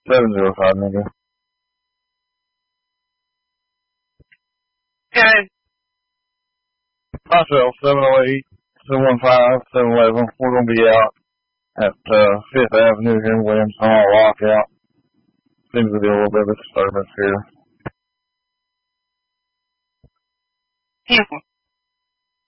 705, nigga. Okay. Myself, 708, 715, 711. We're going to be out at 5th Avenue here in Williamson on a lockout. Seems to be a little bit of a disturbance here. Beautiful.